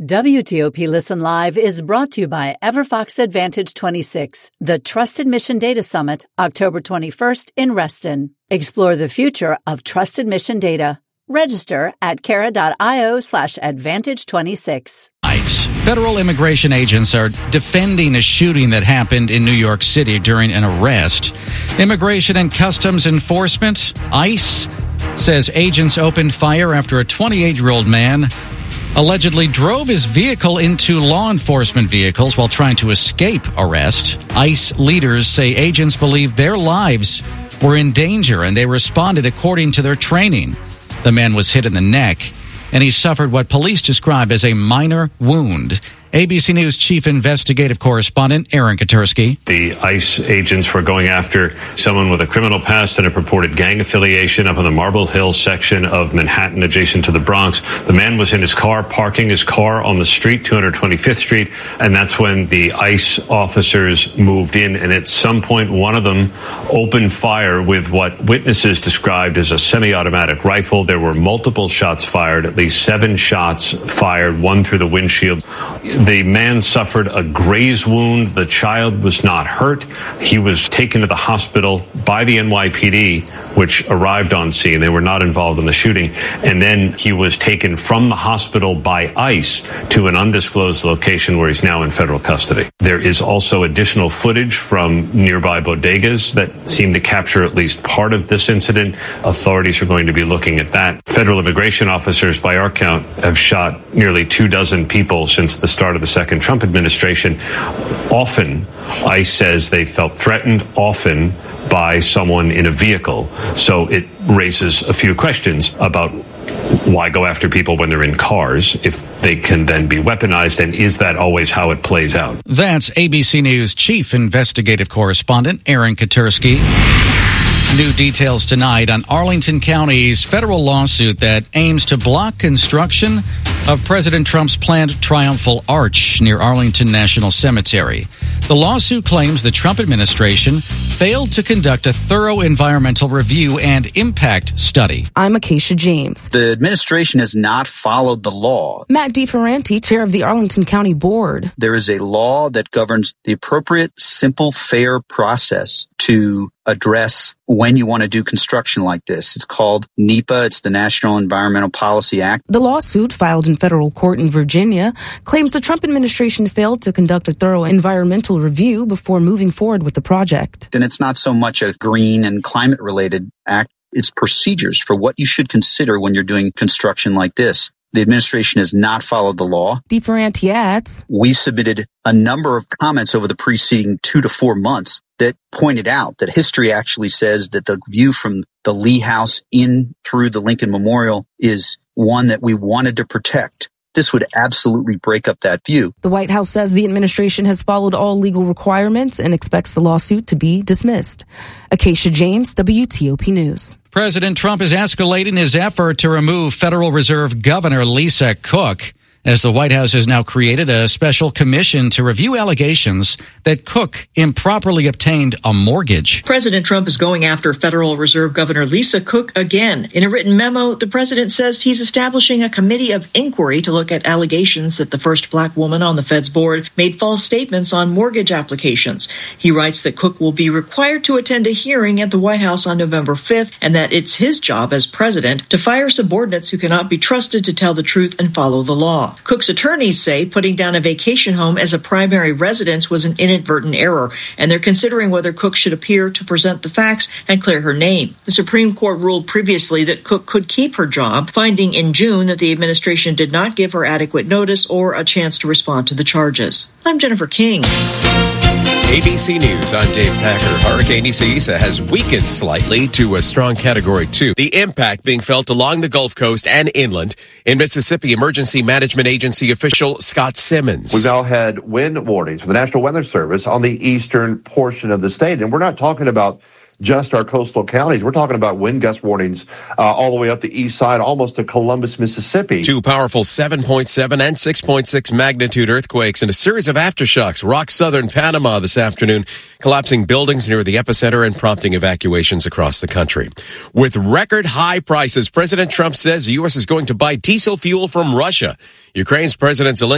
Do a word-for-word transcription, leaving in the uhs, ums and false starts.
W T O P Listen Live is brought to you by EverFox Advantage twenty-six, the Trusted Mission Data Summit, October twenty-first in Reston. Explore the future of trusted mission data. Register at cara.io slash advantage 26. Federal immigration agents are defending a shooting that happened in New York City during an arrest. Immigration and Customs Enforcement, ICE, says agents opened fire after a twenty-eight-year-old man allegedly drove his vehicle into law enforcement vehicles while trying to escape arrest. ICE leaders say agents believed their lives were in danger and they responded according to their training. The man was hit in the neck, and he suffered what police describe as a minor wound. A B C News chief investigative correspondent Aaron Katersky. The ICE agents were going after someone with a criminal past and a purported gang affiliation up in the Marble Hill section of Manhattan adjacent to the Bronx. The man was in his car, parking his car on the street, two hundred twenty-fifth Street, and that's when the ICE officers moved in, and at some point one of them opened fire with what witnesses described as a semi-automatic rifle. There were multiple shots fired, at least seven shots fired, one through the windshield. The man suffered a graze wound. The child was not hurt. He was taken to the hospital by the N Y P D, which arrived on scene. They were not involved in the shooting. And then he was taken from the hospital by ICE to an undisclosed location where he's now in federal custody. There is also additional footage from nearby bodegas that seem to capture at least part of this incident. Authorities are going to be looking at that. Federal immigration officers, by our count, have shot nearly two dozen people since the start of the second Trump administration. Often, ICE says they felt threatened, often by someone in a vehicle. So it raises a few questions about why go after people when they're in cars if they can then be weaponized, and is that always how it plays out? That's A B C News chief investigative correspondent Aaron Katersky. New details tonight on Arlington County's federal lawsuit that aims to block construction of President Trump's planned triumphal arch near Arlington National Cemetery. The lawsuit claims the Trump administration failed to conduct a thorough environmental review and impact study. I'm Acacia James. The administration has not followed the law. Matt DeFerranti, chair of the Arlington County Board. There is a law that governs the appropriate, simple, fair process to address when you want to do construction like this. It's called NEPA. It's the National Environmental Policy Act. The lawsuit, filed in federal court in Virginia, claims the Trump administration failed to conduct a thorough environmental review before moving forward with the project. And it's not so much a green and climate-related act. It's procedures for what you should consider when you're doing construction like this. The administration has not followed the law. DeFerranti adds, we submitted a number of comments over the preceding two to four months that pointed out that history actually says that the view from the Lee House in through the Lincoln Memorial is one that we wanted to protect. This would absolutely break up that view. The White House says the administration has followed all legal requirements and expects the lawsuit to be dismissed. Acacia James, W T O P News. President Trump is escalating his effort to remove Federal Reserve Governor Lisa Cook, as the White House has now created a special commission to review allegations that Cook improperly obtained a mortgage. President Trump is going after Federal Reserve Governor Lisa Cook again. In a written memo, the president says he's establishing a committee of inquiry to look at allegations that the first black woman on the Fed's board made false statements on mortgage applications. He writes that Cook will be required to attend a hearing at the White House on November fifth, and that it's his job as president to fire subordinates who cannot be trusted to tell the truth and follow the law. Cook's attorneys say putting down a vacation home as a primary residence was an inadvertent error, and they're considering whether Cook should appear to present the facts and clear her name. The Supreme Court ruled previously that Cook could keep her job, finding in June that the administration did not give her adequate notice or a chance to respond to the charges. I'm Jennifer King. A B C News, I'm Dave Packer. Hurricane Isaias has weakened slightly to a strong Category two. The impact being felt along the Gulf Coast and inland. In Mississippi, Emergency Management Agency official Scott Simmons. We've now had wind warnings from the National Weather Service on the eastern portion of the state. And we're not talking about just our coastal counties. We're talking about wind gust warnings uh, all the way up the east side, almost to Columbus, Mississippi. Two powerful seven point seven and six point six magnitude earthquakes and a series of aftershocks rock southern Panama this afternoon, collapsing buildings near the epicenter and prompting evacuations across the country. With record high prices, President Trump says the U S is going to buy diesel fuel from Russia. Ukraine's President Zelensky